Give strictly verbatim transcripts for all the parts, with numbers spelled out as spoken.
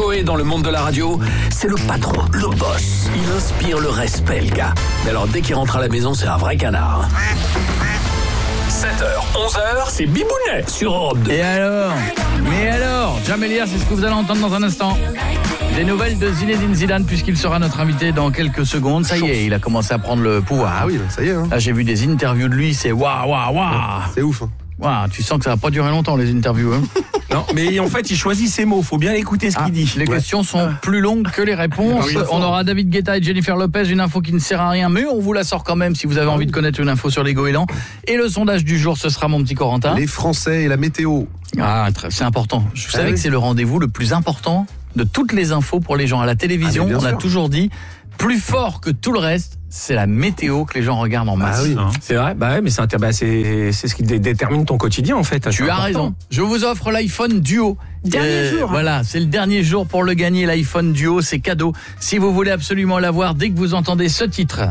Coé dans le monde de la radio, c'est le patron, le boss. Il inspire le respect, le gars. Mais alors, dès qu'il rentre à la maison, c'est un vrai canard. sept heures, onze heures, c'est Bibounet sur Europe deux. Et alors Mais alors Jamélia, c'est ce que vous allez entendre dans un instant. Des nouvelles de Zinedine Zidane, puisqu'il sera notre invité dans quelques secondes. Ça y est, il a commencé à prendre le pouvoir. Ah oui, ça y est. Hein. Là, j'ai vu des interviews de lui, c'est waouh, waouh, waouh. C'est ouf. Hein. Waouh, tu sens que ça va pas durer longtemps, les interviews. Hein. Non, mais en fait, il choisit ses mots. Faut bien écouter ce ah, qu'il dit. Les ouais. questions sont plus longues que les réponses. Oui, on aura David Guetta et Jennifer Lopez, une info qui ne sert à rien, mais on vous la sort quand même si vous avez envie de connaître une info sur les goélands. Et le sondage du jour, ce sera mon petit Corentin. Les Français et la météo. Ah, c'est important. Je ah savais oui. que c'est le rendez-vous le plus important de toutes les infos pour les gens. À la télévision, ah, on a sûr. toujours dit, plus fort que tout le reste, c'est la météo que les gens regardent en masse. Ah oui. C'est vrai, bah ouais, mais c'est, bah c'est, c'est ce qui dé- détermine ton quotidien en fait. Tu as important. raison. Je vous offre l'iPhone Duo. Dernier euh, jour. Voilà, c'est le dernier jour pour le gagner, l'iPhone Duo, c'est cadeau. Si vous voulez absolument l'avoir, dès que vous entendez ce titre,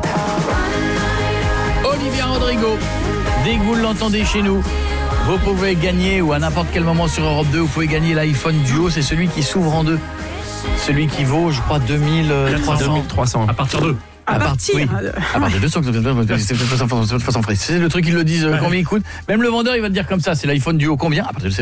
Olivia Rodrigo, dès que vous l'entendez chez nous, vous pouvez gagner, ou à n'importe quel moment sur Europe deux, vous pouvez gagner l'iPhone Duo, c'est celui qui s'ouvre en deux. Celui qui vaut, je crois, deux mille trois cents. À partir de À, à partir, oui. à partir de deux cents, c'est le truc, ils le disent ouais. combien il coûte. Même le vendeur, il va te dire comme ça, c'est l'iPhone Duo combien. À partir de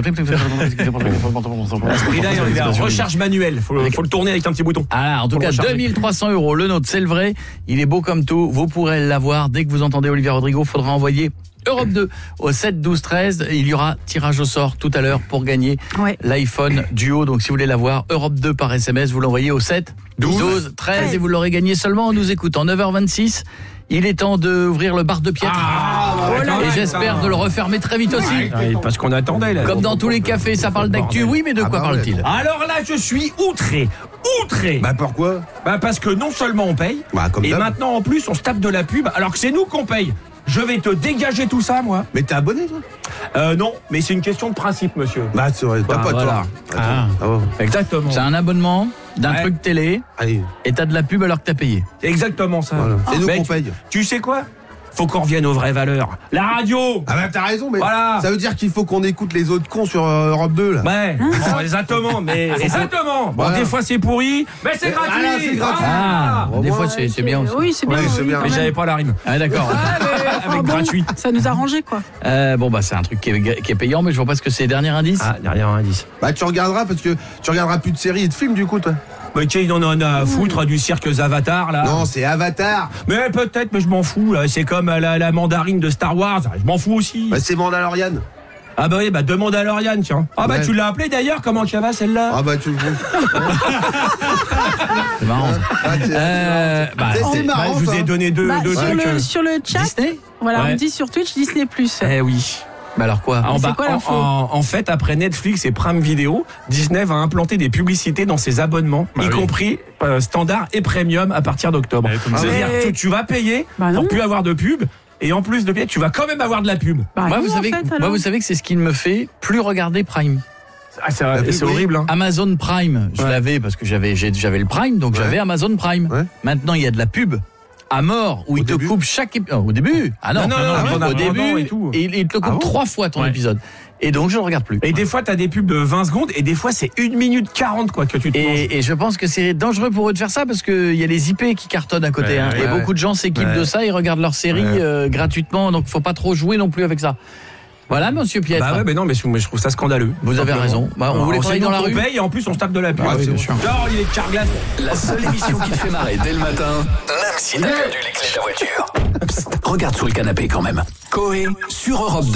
recharge manuelle, faut, faut le tourner avec un petit bouton. Ah, en tout cas, deux mille trois cents euros. Le nôtre, c'est le vrai. Il est beau comme tout. Vous pourrez l'avoir dès que vous entendez Olivia Rodrigo. Faudra envoyer Europe deux au sept douze treize. Il y aura tirage au sort tout à l'heure pour gagner ouais. l'iPhone Duo. Donc si vous voulez l'avoir, Europe deux par S M S, vous l'envoyez au sept douze treize et vous l'aurez gagné seulement en nous écoutant. neuf heures vingt-six. Il est temps d'ouvrir le bar de piètre. Ah, oh là, et j'espère de le refermer très vite aussi. Ouais, parce qu'on attendait là. Comme dans tous les cafés, ça parle d'actu. Oui, mais de quoi ah, bah, parle-t-il? Alors là, je suis outré. Outré. Bah pourquoi? Bah parce que non seulement on paye, bah, comme et d'hab. Maintenant en plus on se tape de la pub alors que c'est nous qu'on paye. Je vais te dégager tout ça, moi. Mais t'es abonné, toi? Euh, non, mais c'est une question de principe, monsieur. Bah, c'est vrai, t'as bah, pas voilà. toi. Ah. Ah, oh. Exactement. C'est un abonnement d'un ouais. truc télé. Allez. Et t'as de la pub alors que t'as payé. Exactement ça. Voilà. C'est ah, nous qu'on paye. Tu sais quoi? Faut qu'on revienne aux vraies valeurs. La radio. Ah bah t'as raison, mais voilà. Ça veut dire qu'il faut qu'on écoute les autres cons sur euh, Europe deux là. Ouais, oh, exactement, mais exactement. Bon, voilà. Des fois c'est pourri, mais c'est gratuit. Ah, là, c'est gratuit. Ah, ah, des fois c'est, c'est bien aussi. Oui, c'est bien. Ouais, c'est bien. Mais j'avais pas la rime. Ah d'accord. Ah, mais, avec bon, gratuit. Ça nous a arrangé quoi. Euh, bon bah c'est un truc qui est, qui est payant, mais je vois pas ce que c'est. Dernier indice. Ah, dernier indice. Bah tu regarderas parce que tu regarderas plus de séries et de films du coup toi. Mais tiens, il en a à foutre du cirque Avatar là. Non, c'est Avatar. Mais peut-être, mais je m'en fous là. C'est comme la, la mandarine de Star Wars. Je m'en fous aussi. Bah c'est Mandalorian. Ah bah oui, bah demande à Lauriane, tiens. Ah bah ouais. Tu l'as appelé d'ailleurs, comment tu vas celle-là? Ah bah tu le c'est marrant. Ah, euh, bah, c'est, c'est marrant. Bah, je vous ai donné deux, bah, deux sur trucs. Le, sur le chat, Disney voilà, ouais. on dit sur Twitch Disney plus. Eh oui. Bah alors quoi? En, c'est bah, quoi l'info? en, en fait, après Netflix et Prime Video, Disney va implanter des publicités dans ses abonnements, bah y oui. compris euh, standard et premium à partir d'octobre. Bah, c'est-à-dire que tu, tu vas payer bah pour plus avoir de pub. Et en plus de payer, tu vas quand même avoir de la pub. Bah moi, non, vous savez, fait, moi, vous savez que c'est ce qui me fait plus regarder Prime. Ah, c'est, ah, c'est oui. horrible. Hein. Amazon Prime, je ouais. l'avais parce que j'avais, j'avais le Prime, donc ouais. j'avais Amazon Prime. Ouais. Maintenant, il y a de la pub à mort où au il te coupe chaque épisode. Oh, au début Ah non, non, non, non, non, non au début, et tout. Et il te coupe ah bon trois fois ton ouais. épisode. Et donc, je ne regarde plus. Et des fois, tu as des pubs de vingt secondes et des fois, c'est une minute quarante quoi, que tu te et, et je pense que c'est dangereux pour eux de faire ça parce qu'il y a les I P qui cartonnent à côté. Ouais, hein, ouais, et ouais. beaucoup de gens s'équipent ouais. de ça, ils regardent leur série ouais. euh, gratuitement, donc il ne faut pas trop jouer non plus avec ça. Voilà, monsieur Piètre. Bah ouais, mais non, mais je, mais je trouve ça scandaleux. Vous avez raison. Bah, on voulait travailler dans la rue. On paye et en plus, on se tape de la pub. Ah, oui, bien sûr. Genre, il est carglace. La seule émission qui te fait marrer dès le matin, même si t'as perdu les clés de la voiture. Psst, regarde sous le canapé quand même. Coé sur Europe deux.